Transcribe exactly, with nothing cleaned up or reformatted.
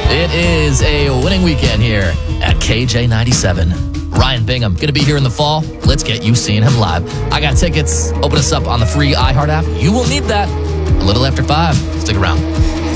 It is a winning weekend here at K J ninety-seven. Ryan Bingham, going to be here in the fall. Let's get you seeing him live. I got tickets. Open us up on the free iHeart app. You will need that a little after five. Stick around.